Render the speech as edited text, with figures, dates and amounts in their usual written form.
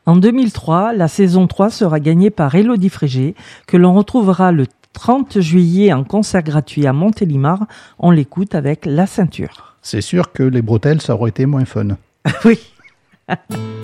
En 2003, la saison 3 sera gagnée par Élodie Frégé, que l'on retrouvera le 30 juillet en concert gratuit à Montélimar. On l'écoute avec La Ceinture. C'est sûr que les bretelles, ça aurait été moins fun. Oui.